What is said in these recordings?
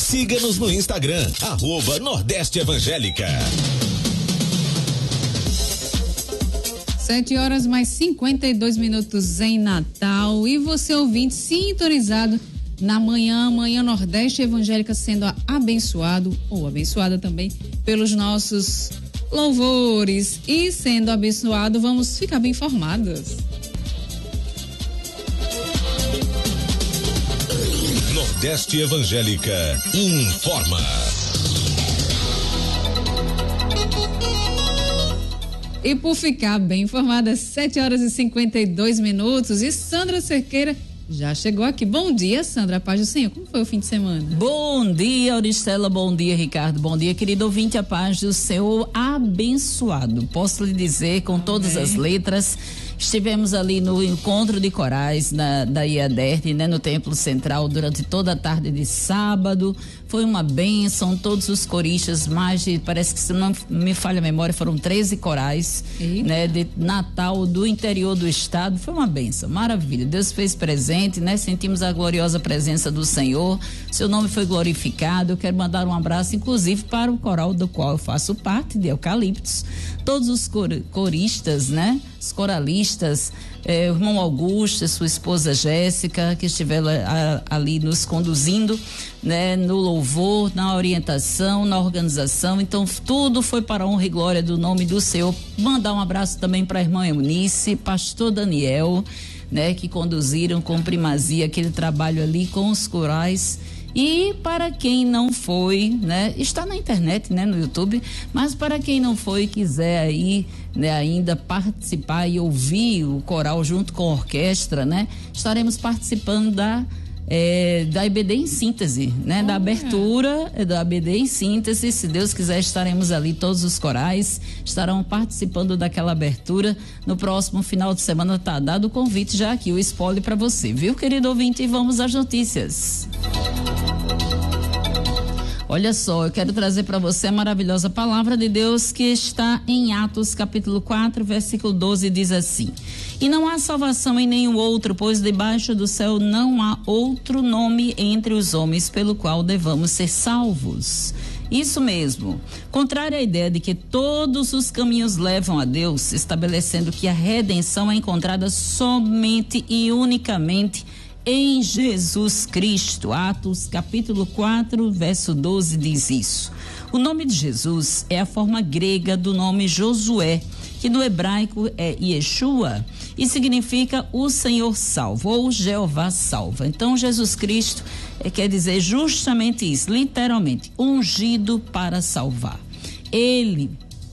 Siga-nos no Instagram, @Nordeste Evangélica. 7h mais 52 em Natal. E você, ouvinte, sintonizado na manhã Nordeste Evangélica, sendo abençoado ou abençoada também pelos nossos louvores. E sendo abençoado, vamos ficar bem informados. Nordeste Evangélica informa. E por ficar bem informada, 7h52. E Sandra Cerqueira já chegou aqui. Bom dia, Sandra. Paz do Senhor. Como foi o fim de semana? Bom dia, Auristela. Bom dia, Ricardo. Bom dia, querido ouvinte. A paz do Senhor abençoado. Posso lhe dizer com todas as letras. Estivemos ali no encontro de corais da IADERT, né, no Templo Central, durante toda a tarde de sábado. Foi uma bênção, todos os coristas, parece que, se não me falha a memória, foram 13 corais, né, de Natal, do interior do estado. Foi uma bênção, maravilha. Deus fez presente, né? Sentimos a gloriosa presença do Senhor. Seu nome foi glorificado. Eu quero mandar um abraço, inclusive, para o coral do qual eu faço parte, de Eucaliptos. Todos os coristas, né? Os coralistas, o irmão Augusto, sua esposa Jéssica, que estiveram ali nos conduzindo, né, no louvor, na orientação, na organização. Então, tudo foi para a honra e glória do nome do Senhor. Mandar um abraço também para a irmã Eunice, pastor Daniel, né, que conduziram com primazia aquele trabalho ali com os corais. E para quem não foi, né, está na internet, né, no YouTube, mas para quem não foi e quiser aí, né, ainda participar e ouvir o coral junto com a orquestra, né, estaremos participando da IBD em síntese, né, da abertura da IBD em síntese. Se Deus quiser, estaremos ali, todos os corais estarão participando daquela abertura no próximo final de semana. Tá dado o convite já aqui, o spoiler para você, viu, querido ouvinte? E vamos às notícias. Olha só, eu quero trazer para você a maravilhosa palavra de Deus que está em Atos capítulo 4, versículo 12, diz assim: e não há salvação em nenhum outro, pois debaixo do céu não há outro nome entre os homens pelo qual devamos ser salvos. Isso mesmo, contrário à ideia de que todos os caminhos levam a Deus, estabelecendo que a redenção é encontrada somente e unicamente em Jesus Cristo. Atos capítulo 4, verso 12 diz isso. O nome de Jesus é a forma grega do nome Josué, que no hebraico é Yeshua e significa o Senhor salva ou Jeová salva. Então Jesus Cristo quer dizer justamente isso, literalmente, ungido para salvar. Ele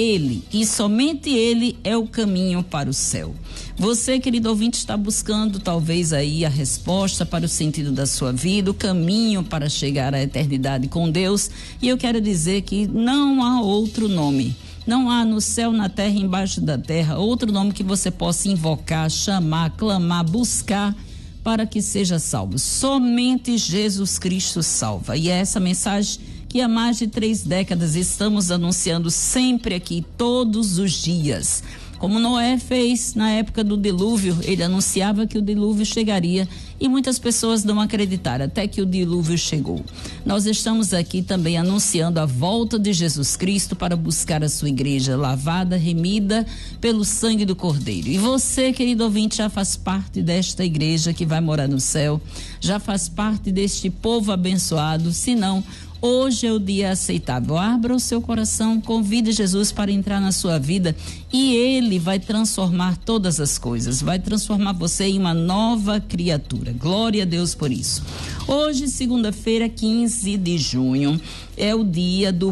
e somente Ele é o caminho para o céu. Você, querido ouvinte, está buscando talvez aí a resposta para o sentido da sua vida, o caminho para chegar à eternidade com Deus, e eu quero dizer que não há outro nome. Não há no céu, na terra, embaixo da terra, outro nome que você possa invocar, chamar, clamar, buscar para que seja salvo. Somente Jesus Cristo salva. E é essa mensagem que há mais de 3 décadas estamos anunciando sempre aqui, todos os dias. Como Noé fez na época do dilúvio, ele anunciava que o dilúvio chegaria e muitas pessoas não acreditaram até que o dilúvio chegou. Nós estamos aqui também anunciando a volta de Jesus Cristo para buscar a sua igreja lavada, remida pelo sangue do Cordeiro. E você, querido ouvinte, já faz parte desta igreja que vai morar no céu, já faz parte deste povo abençoado. Se não, hoje é o dia aceitável. Abra o seu coração, convide Jesus para entrar na sua vida e Ele vai transformar todas as coisas, vai transformar você em uma nova criatura. Glória a Deus por isso. Hoje, segunda-feira, 15 de junho, é o dia do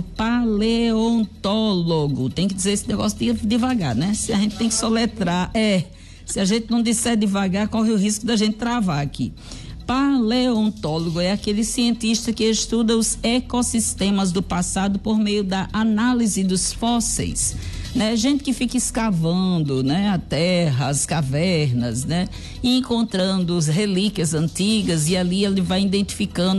paleontólogo. Tem que dizer esse negócio devagar, né? Se a gente tem que soletrar, se a gente não disser devagar, corre o risco da gente travar aqui. Paleontólogo é aquele cientista que estuda os ecossistemas do passado por meio da análise dos fósseis, né? Gente que fica escavando, né, a terra, as cavernas, né, e encontrando as relíquias antigas, e ali ele vai identificando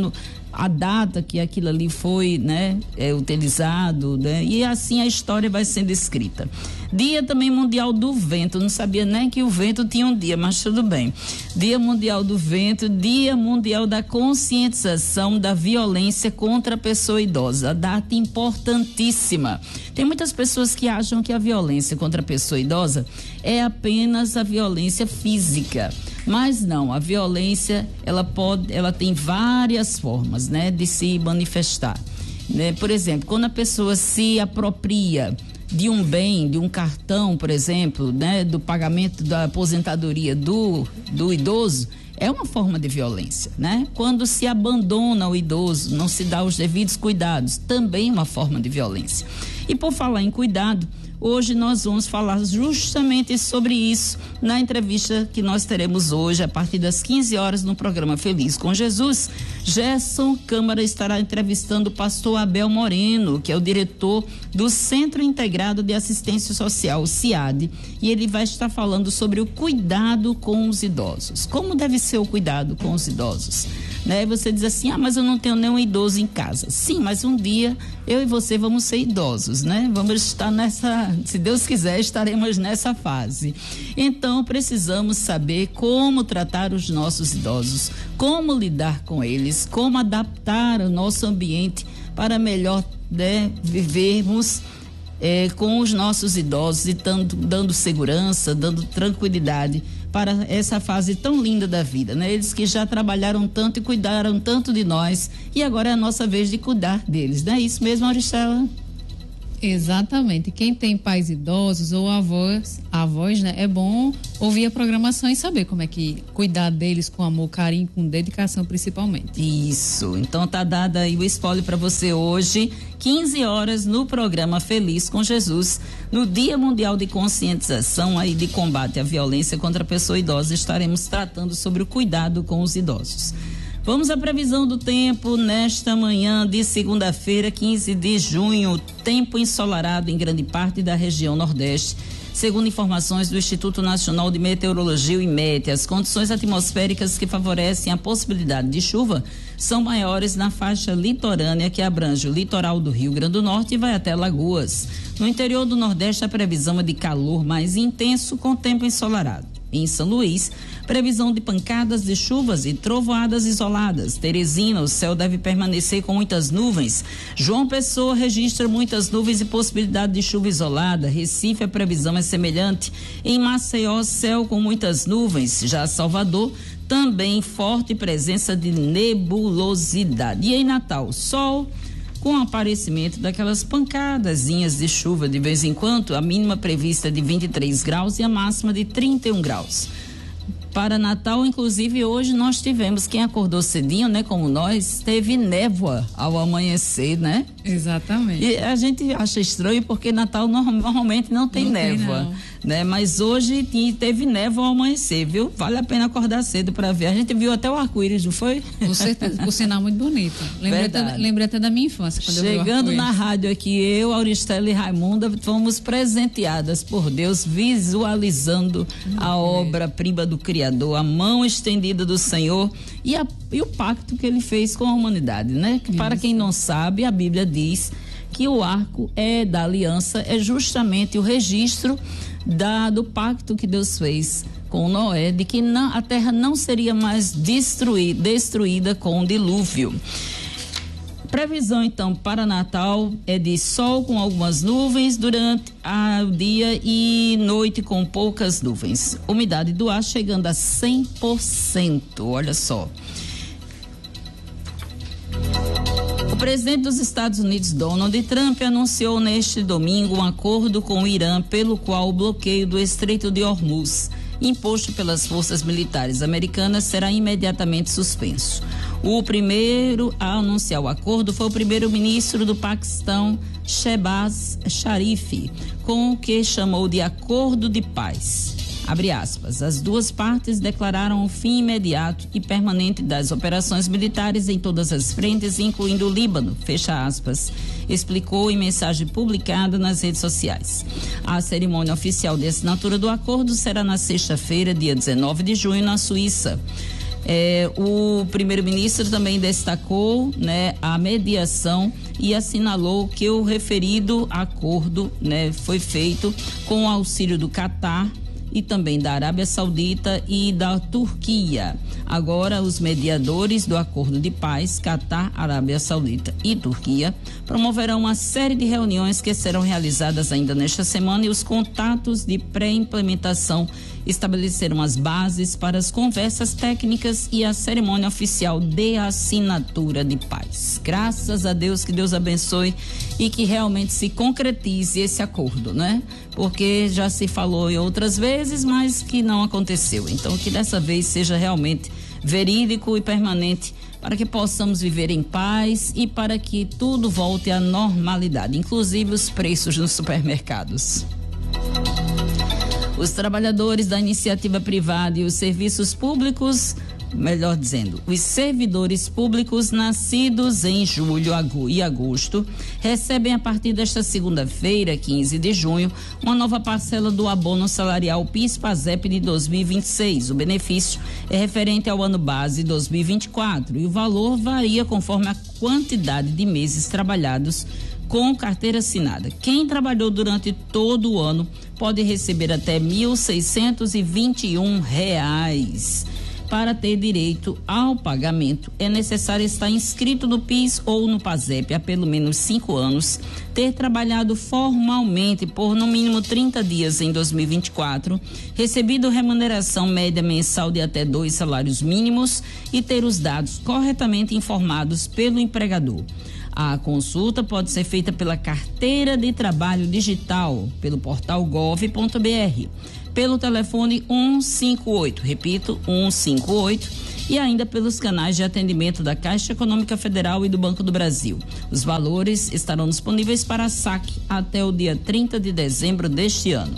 a data que aquilo ali foi, né, utilizado, né, e assim a história vai sendo escrita. Dia também mundial do vento, não sabia nem que o vento tinha um dia, mas tudo bem. Dia mundial do vento, dia mundial da conscientização da violência contra a pessoa idosa, data importantíssima. Tem muitas pessoas que acham que a violência contra a pessoa idosa é apenas a violência física. Mas não, a violência, ela tem várias formas, né, de se manifestar, né? Por exemplo, quando a pessoa se apropria de um bem, de um cartão, por exemplo, né, do pagamento da aposentadoria do idoso, é uma forma de violência, né? Quando se abandona o idoso, não se dá os devidos cuidados, também uma forma de violência. E por falar em cuidado, hoje nós vamos falar justamente sobre isso na entrevista que nós teremos hoje a partir das 15 horas no programa Feliz com Jesus. Gerson Câmara estará entrevistando o pastor Abel Moreno, que é o diretor do Centro Integrado de Assistência Social, o CIAD, e ele vai estar falando sobre o cuidado com os idosos. Como deve ser o cuidado com os idosos? Né? Você diz assim, mas eu não tenho nenhum idoso em casa. Sim, mas um dia eu e você vamos ser idosos, né? Vamos estar se Deus quiser, estaremos nessa fase. Então, precisamos saber como tratar os nossos idosos, como lidar com eles, como adaptar o nosso ambiente para melhor, né, vivermos com os nossos idosos e dando segurança, dando tranquilidade para essa fase tão linda da vida, né? Eles que já trabalharam tanto e cuidaram tanto de nós, e agora é a nossa vez de cuidar deles, não é isso mesmo, Auristela? Exatamente. Quem tem pais idosos ou avós, né, é bom ouvir a programação e saber como é que cuidar deles com amor, carinho, com dedicação principalmente. Isso. Então tá dado aí o spoiler para você hoje, 15 horas no programa Feliz com Jesus, no Dia Mundial de Conscientização aí de combate à violência contra a pessoa idosa, estaremos tratando sobre o cuidado com os idosos. Vamos à previsão do tempo nesta manhã de segunda-feira, 15 de junho. Tempo ensolarado em grande parte da região Nordeste. Segundo informações do Instituto Nacional de Meteorologia, o IMET, as condições atmosféricas que favorecem a possibilidade de chuva são maiores na faixa litorânea que abrange o litoral do Rio Grande do Norte e vai até Lagoas. No interior do Nordeste, a previsão é de calor mais intenso com tempo ensolarado. Em São Luís, previsão de pancadas de chuvas e trovoadas isoladas. Teresina, o céu deve permanecer com muitas nuvens. João Pessoa registra muitas nuvens e possibilidade de chuva isolada. Recife, a previsão é semelhante. Em Maceió, céu com muitas nuvens. Já Salvador, também forte presença de nebulosidade. E em Natal, sol com o aparecimento daquelas pancadazinhas de chuva de vez em quando, a mínima prevista de 23 graus e a máxima de 31 graus. Para Natal, inclusive, hoje nós tivemos, quem acordou cedinho, né, como nós, teve névoa ao amanhecer, né? Exatamente. E a gente acha estranho porque Natal normalmente não tem névoa, né? Mas hoje teve névoa ao amanhecer, viu? Vale a pena acordar cedo para ver. A gente viu até o arco-íris, não foi? Com certeza, por sinal muito bonito. Lembrei até da minha infância. Quando chegando na rádio aqui, eu, Auristela e Raimunda, fomos presenteadas por Deus, visualizando a obra-prima do Criador, a mão estendida do Senhor e o pacto que ele fez com a humanidade, né? Que, para quem não sabe, a Bíblia diz que o arco da aliança é justamente o registro do pacto que Deus fez com Noé, de que a terra não seria mais destruída com o dilúvio. Previsão então para Natal é de sol com algumas nuvens durante o dia e noite com poucas nuvens. Umidade do ar chegando a 100%. Olha só. O presidente dos Estados Unidos, Donald Trump, anunciou neste domingo um acordo com o Irã pelo qual o bloqueio do Estreito de Hormuz, imposto pelas forças militares americanas, será imediatamente suspenso. O primeiro a anunciar o acordo foi o primeiro-ministro do Paquistão, Shehbaz Sharif, com o que chamou de acordo de paz. Abre aspas, as duas partes declararam o fim imediato e permanente das operações militares em todas as frentes, incluindo o Líbano, fecha aspas, explicou em mensagem publicada nas redes sociais. A cerimônia oficial de assinatura do acordo será na sexta-feira, dia 19 de junho, na Suíça. O primeiro-ministro também destacou, né, a mediação e assinalou que o referido acordo, né, foi feito com o auxílio do Catar e também da Arábia Saudita e da Turquia. Agora, os mediadores do Acordo de Paz, Catar, Arábia Saudita e Turquia, promoverão uma série de reuniões que serão realizadas ainda nesta semana, e os contatos de pré-implementação estabeleceram as bases para as conversas técnicas e a cerimônia oficial de assinatura de paz. Graças a Deus, que Deus abençoe e que realmente se concretize esse acordo, né? Porque já se falou em outras vezes, mas que não aconteceu. Então, que dessa vez seja realmente verídico e permanente, para que possamos viver em paz e para que tudo volte à normalidade, inclusive os preços nos supermercados. Os trabalhadores da iniciativa privada e os serviços públicos, melhor dizendo, os servidores públicos nascidos em julho e agosto recebem a partir desta segunda-feira, 15 de junho, uma nova parcela do abono salarial PIS/PASEP de 2026. O benefício é referente ao ano base 2024 e o valor varia conforme a quantidade de meses trabalhados com carteira assinada. Quem trabalhou durante todo o ano pode receber até R$ 1.621. Para ter direito ao pagamento, é necessário estar inscrito no PIS ou no PASEP há pelo menos 5 anos, ter trabalhado formalmente por no mínimo 30 dias em 2024, recebido remuneração média mensal de até 2 salários mínimos e ter os dados corretamente informados pelo empregador. A consulta pode ser feita pela Carteira de Trabalho Digital, pelo portal gov.br, pelo telefone 158, repito, 158, e ainda pelos canais de atendimento da Caixa Econômica Federal e do Banco do Brasil. Os valores estarão disponíveis para saque até o dia 30 de dezembro deste ano.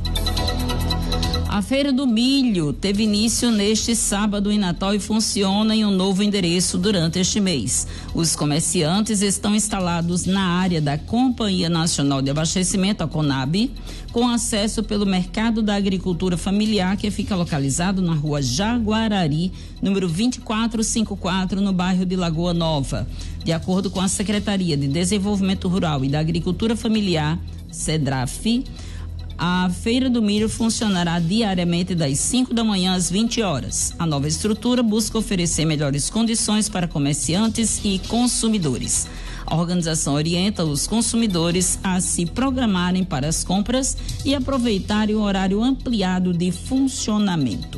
A Feira do Milho teve início neste sábado em Natal e funciona em um novo endereço durante este mês. Os comerciantes estão instalados na área da Companhia Nacional de Abastecimento, a CONAB, com acesso pelo Mercado da Agricultura Familiar, que fica localizado na rua Jaguarari, número 2454, no bairro de Lagoa Nova. De acordo com a Secretaria de Desenvolvimento Rural e da Agricultura Familiar, SEDRAF, a Feira do Milho funcionará diariamente das 5 da manhã às 20 horas. A nova estrutura busca oferecer melhores condições para comerciantes e consumidores. A organização orienta os consumidores a se programarem para as compras e aproveitarem o horário ampliado de funcionamento.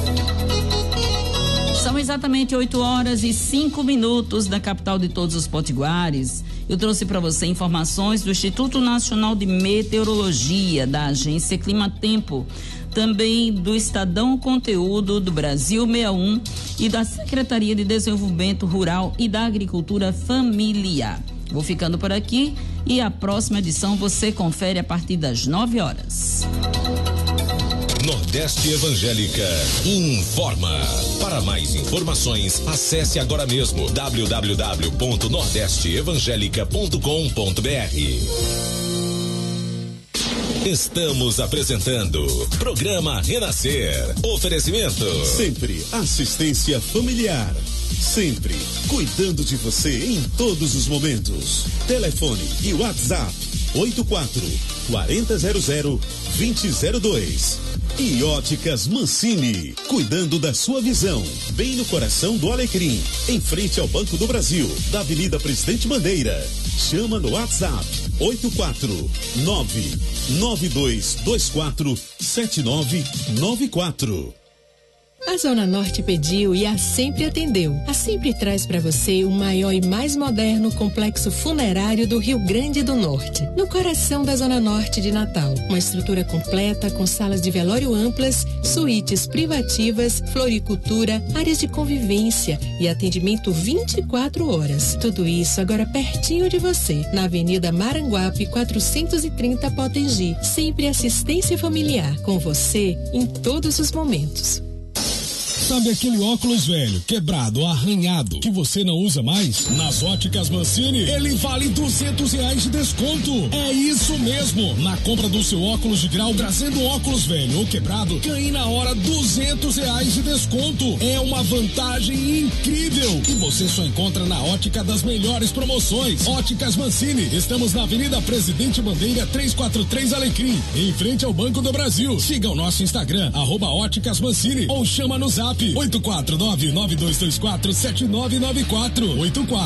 São exatamente 8h05 na capital de todos os potiguares. Eu trouxe para você informações do Instituto Nacional de Meteorologia, da Agência Climatempo, também do Estadão Conteúdo, do Brasil 61 e da Secretaria de Desenvolvimento Rural e da Agricultura Familiar. Vou ficando por aqui e a próxima edição você confere a partir das 9 horas. Nordeste Evangélica informa. Para mais informações, acesse agora mesmo www.nordesteevangelica.com.br. Estamos apresentando Programa Renascer. Oferecimento. Sempre assistência familiar. Sempre cuidando de você em todos os momentos. Telefone e WhatsApp 84-4000-2002. E Óticas Mancini, cuidando da sua visão, bem no coração do Alecrim, em frente ao Banco do Brasil, da Avenida Presidente Bandeira. Chama no WhatsApp 849-9224-7994. A Zona Norte pediu e a Sempre atendeu. A Sempre traz para você o maior e mais moderno complexo funerário do Rio Grande do Norte, no coração da Zona Norte de Natal. Uma estrutura completa com salas de velório amplas, suítes privativas, floricultura, áreas de convivência e atendimento 24 horas. Tudo isso agora pertinho de você, na Avenida Maranguape 430 Potengi. Sempre assistência familiar, com você em todos os momentos. Sabe aquele óculos velho, quebrado, arranhado, que você não usa mais? Nas Óticas Mancini, ele vale R$200 de desconto. É isso mesmo. Na compra do seu óculos de grau, trazendo óculos velho ou quebrado, ganhe na hora R$200 de desconto. É uma vantagem incrível que você só encontra na Ótica das melhores promoções. Óticas Mancini, estamos na Avenida Presidente Bandeira 343 Alecrim, em frente ao Banco do Brasil. Siga o nosso Instagram, @Óticas Mancini, ou chama no Zap 849-9224-7994.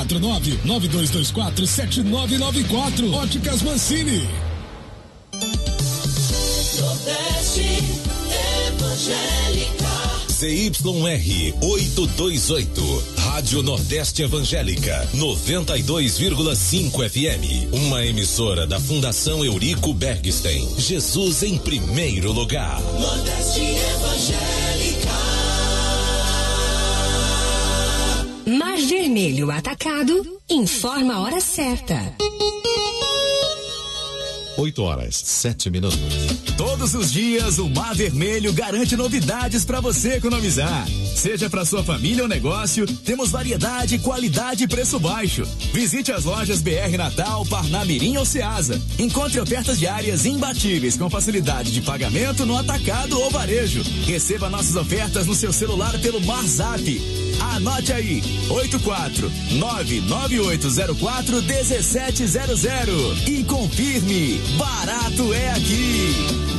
849-9224-7994. Óticas Mancini. Nordeste Evangélica. ZYR 828, Rádio Nordeste Evangélica, 92,5 FM. Uma emissora da Fundação Eurico Bergstein. Jesus em primeiro lugar. Nordeste Evangélica. Mar Vermelho Atacado informa a hora certa. 8h07. Todos os dias o Mar Vermelho garante novidades para você economizar. Seja para sua família ou negócio, temos variedade, qualidade e preço baixo. Visite as lojas BR Natal, Parnamirim ou Ceasa. Encontre ofertas diárias imbatíveis com facilidade de pagamento no atacado ou varejo. Receba nossas ofertas no seu celular pelo MarZap. Anote aí, 84998041700 e confirme, barato é aqui.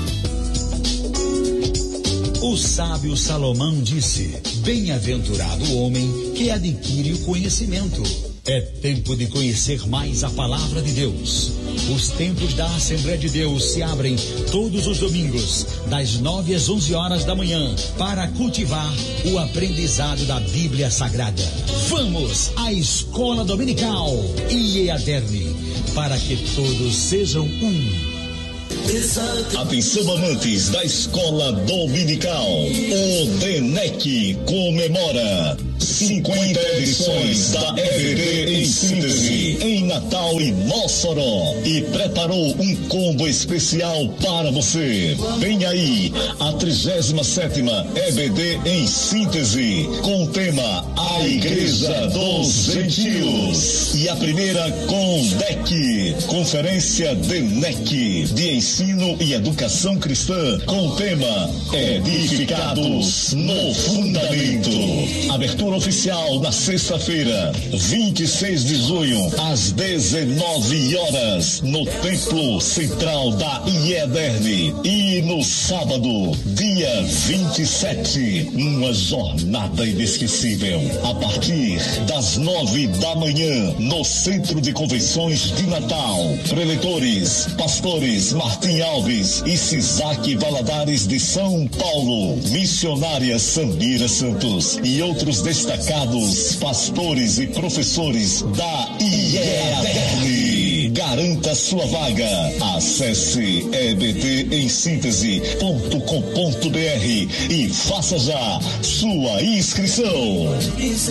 O sábio Salomão disse: bem-aventurado o homem que adquire o conhecimento. É tempo de conhecer mais a palavra de Deus. Os templos da Assembleia de Deus se abrem todos os domingos, das 9 às 11 horas da manhã, para cultivar o aprendizado da Bíblia Sagrada. Vamos à Escola Dominical IEADERN, para que todos sejam um. Atenção, amantes da Escola Dominical. O DENEC comemora 50 edições da EBD em síntese em Natal e Mossoró e preparou um combo especial para você. Vem aí a 37ª EBD em síntese com o tema A Igreja dos Gentios e a primeira com DEC, Conferência DENEC de Ensino e Educação Cristã, com o tema Edificados no Fundamento. Abertura oficial na sexta-feira, 26 de junho, às 19 horas, no Templo Central da IEADERN. E no sábado, dia 27, uma jornada inesquecível, a partir das 9 da manhã, no Centro de Convenções de Natal. Preletores, pastores Martim Alves e Sisaque Valadares de São Paulo, missionária Sambira Santos e outros destacados pastores e professores da IEADERN. Garanta sua vaga. Acesse ebdemsintese.com.br e faça já sua inscrição.